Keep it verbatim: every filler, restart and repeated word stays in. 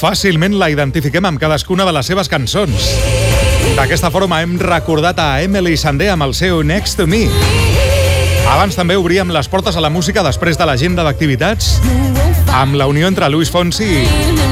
fàcilment la identifiquem amb cadascuna de les seves cançons. D'aquesta forma hem recordat a Emeli Sandé amb el seu Next to Me. Abans també obríem les portes a la música després de l'agenda d'activitats amb la unió entre Luis Fonsi